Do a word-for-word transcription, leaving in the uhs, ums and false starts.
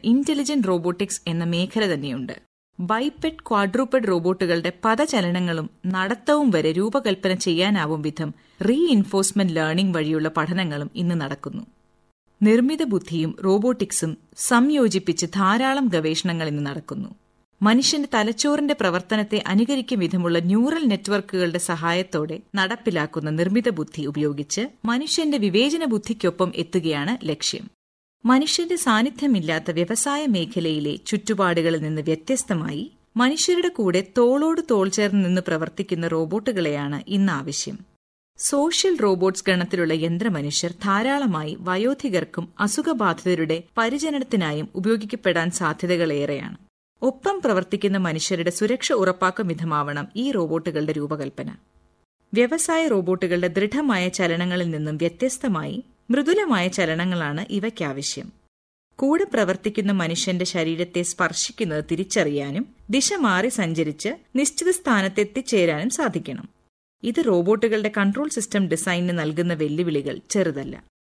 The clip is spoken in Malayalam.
ഇന്റലിജന്റ് റോബോട്ടിക്സ് എന്ന മേഖല തന്നെയുണ്ട്. ബൈപെഡ്, ക്വാഡ്രൂപ്പഡ് റോബോട്ടുകളുടെ പദചലനങ്ങളും നടത്തവും വരെ രൂപകൽപ്പന ചെയ്യാനാവും വിധം റീഇൻഫോഴ്സ്മെന്റ് ലേണിംഗ് വഴിയുള്ള പഠനങ്ങളും ഇന്ന് നടക്കുന്നു. നിർമ്മിത ബുദ്ധിയും റോബോട്ടിക്സും സംയോജിപ്പിച്ച് ധാരാളം ഗവേഷണങ്ങൾ ഇന്ന് നടക്കുന്നു. മനുഷ്യന്റെ തലച്ചോറിന്റെ പ്രവർത്തനത്തെ അനുകരിക്കും വിധമുള്ള ന്യൂറൽ നെറ്റ്വർക്കുകളുടെ സഹായത്തോടെ നടപ്പിലാക്കുന്ന നിർമ്മിത ബുദ്ധി ഉപയോഗിച്ച് മനുഷ്യന്റെ വിവേചന ബുദ്ധിക്കൊപ്പം എത്തുകയാണ് ലക്ഷ്യം. മനുഷ്യന്റെ സാന്നിധ്യമില്ലാത്ത വ്യവസായ മേഖലയിലെ ചുറ്റുപാടുകളിൽ നിന്ന് വ്യത്യസ്തമായി മനുഷ്യരുടെ കൂടെ തോളോട് തോൾ ചേർന്ന് നിന്ന് പ്രവർത്തിക്കുന്ന റോബോട്ടുകളെയാണ് ഇന്ന് ആവശ്യം. സോഷ്യൽ റോബോട്ട്സ് ഗണത്തിലുള്ള യന്ത്രമനുഷ്യർ ധാരാളമായി വയോധികർക്കും അസുഖബാധിതരുടെ പരിചരണത്തിനായും ഉപയോഗിക്കപ്പെടാൻ സാധ്യതകളേറെയാണ്. ഒപ്പം പ്രവർത്തിക്കുന്ന മനുഷ്യരുടെ സുരക്ഷ ഉറപ്പാക്കും വിധമാവണം ഈ റോബോട്ടുകളുടെ രൂപകൽപ്പന. വ്യവസായ റോബോട്ടുകളുടെ ദൃഢമായ ചലനങ്ങളിൽ നിന്നും വ്യത്യസ്തമായി മൃദുലമായ ചലനങ്ങളാണ് ഇവയ്ക്കാവശ്യം. കൂടെ പ്രവർത്തിക്കുന്ന മനുഷ്യന്റെ ശരീരത്തെ സ്പർശിക്കുന്നത് തിരിച്ചറിയാനും ദിശ മാറി സഞ്ചരിച്ച് നിശ്ചിത സ്ഥാനത്തെത്തിച്ചേരാനും സാധിക്കണം. ഇത് റോബോട്ടുകളുടെ കൺട്രോൾ സിസ്റ്റം ഡിസൈനിന് നൽകുന്ന വെല്ലുവിളികൾ ചെറുതല്ല.